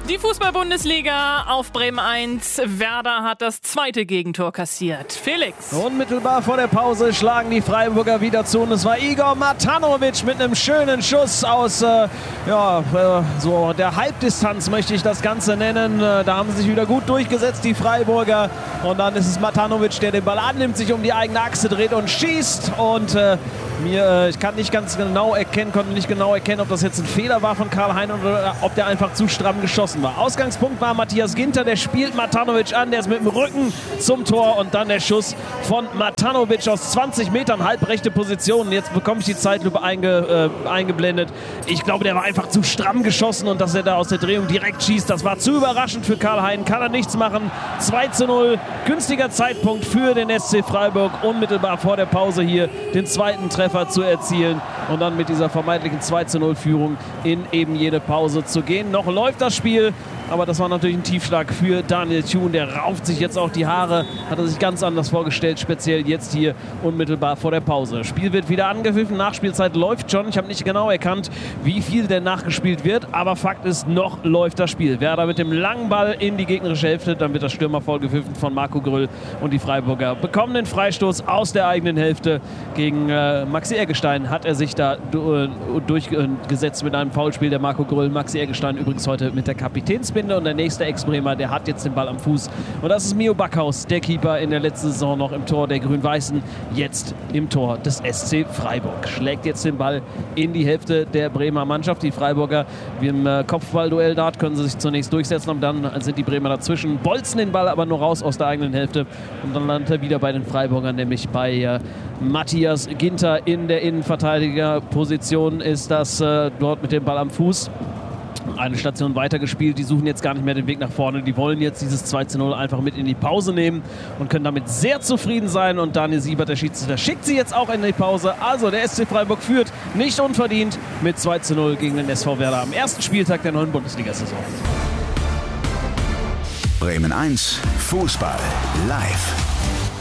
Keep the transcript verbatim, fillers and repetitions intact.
Die Fußball-Bundesliga auf Bremen eins. Werder hat das zweite Gegentor kassiert. Felix. Unmittelbar vor der Pause schlagen die Freiburger wieder zu. Und es war Igor Matanovic mit einem schönen Schuss aus äh, ja, äh, so der Halbdistanz, möchte ich das Ganze nennen. Äh, da haben sie sich wieder gut durchgesetzt, die Freiburger. Und dann ist es Matanovic, der den Ball annimmt, sich um die eigene Achse dreht und schießt. Und äh, mir, äh, ich kann nicht ganz genau erkennen, konnte nicht genau erkennen, ob das jetzt ein Fehler war von Karl-Hein oder ob der einfach zu stramm geschossen war. Ausgangspunkt war Matthias Ginter, der spielt Matanovic an, der ist mit dem Rücken zum Tor und dann der Schuss von Matanovic aus zwanzig Metern, halbrechte Position. Jetzt bekomme ich die Zeitlupe einge, äh, eingeblendet. Ich glaube, der war einfach zu stramm geschossen und dass er da aus der Drehung direkt schießt, das war zu überraschend für Karl-Hein. Kann er nichts machen. zwei zu null, günstiger Zeitpunkt für den S C Freiburg, unmittelbar vor der Pause hier den zweiten Treffer zu erzielen und dann mit dieser vermeintlichen zwei zu null Führung in eben jede Pause zu gehen. Noch läuft das Spiel, aber das war natürlich ein Tiefschlag für Daniel Thun. Der rauft sich jetzt auch die Haare, hat er sich ganz anders vorgestellt, speziell jetzt hier unmittelbar vor der Pause. Spiel wird wieder angepfiffen, Nachspielzeit läuft schon. Ich habe nicht genau erkannt, wie viel denn nachgespielt wird, aber Fakt ist, noch läuft das Spiel. Werder mit dem langen Ball in die gegnerische Hälfte, dann wird das Stürmer vollgepfiffen von Marco Grüll und die Freiburger bekommen den Freistoß aus der eigenen Hälfte. Gegen äh, Maxi Eggestein hat er sich da äh, durchgesetzt mit einem Foulspiel, der Marco Grüll. Maxi Eggestein übrigens heute mit der Kapitänsbinde und der nächste Ex-Bremer, der hat jetzt den Ball am Fuß. Und das ist Mio Backhaus, der Keeper in der letzten Saison noch im Tor der Grün-Weißen, jetzt im Tor des S C Freiburg. Schlägt jetzt den Ball in die Hälfte der Bremer Mannschaft. Die Freiburger wie im äh, Kopfballduell dort können sie sich zunächst durchsetzen und dann sind die Bremer dazwischen, bolzen den Ball aber nur raus aus der eigenen Hälfte und dann landet er wieder bei den Freiburgern, nämlich bei äh, Matthias Ginter in der Innenverteidigerposition ist das äh, dort mit dem Ball am Fuß. Eine Station weitergespielt, die suchen jetzt gar nicht mehr den Weg nach vorne, die wollen jetzt dieses zwei zu null einfach mit in die Pause nehmen und können damit sehr zufrieden sein und Daniel Siebert, der Schiedsrichter, schickt sie jetzt auch in die Pause. Also der S C Freiburg führt nicht unverdient mit zwei zu null gegen den S V Werder am ersten Spieltag der neuen Bundesliga-Saison. Bremen eins Fußball live.